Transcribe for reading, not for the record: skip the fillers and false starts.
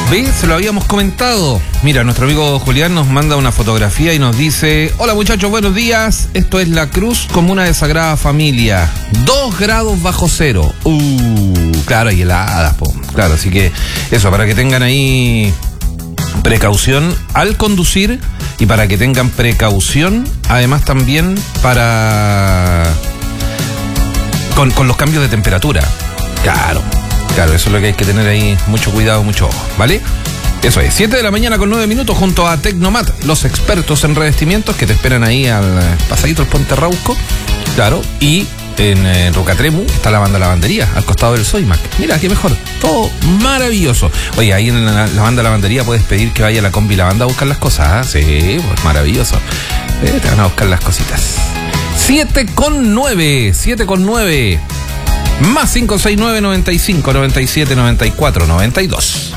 ¿Ve? Se lo habíamos comentado. Mira, nuestro amigo Julián nos manda una fotografía y nos dice: hola muchachos, buenos días. Esto es La Cruz, comuna de Sagrada Familia. 2 grados bajo cero. Claro, y heladas, po. Claro, así que eso, para que tengan ahí precaución al conducir y para que tengan precaución, además también para con los cambios de temperatura. Claro, eso es lo que hay que tener ahí, mucho cuidado, mucho ojo, ¿vale? Eso es, 7 de la mañana con 9 minutos junto a Tecnomat, los expertos en revestimientos que te esperan ahí al pasadito del Puente Rauco, claro, y en Rocatremu está la banda Lavandería, al costado del Soymac. Mira, qué mejor, todo maravilloso. Oye, ahí en la banda Lavandería puedes pedir que vaya a la combi lavanda a buscar las cosas, ¿eh? Sí, pues maravilloso. Te van a buscar las cositas. 7:09. Más 569 95 97 94 92.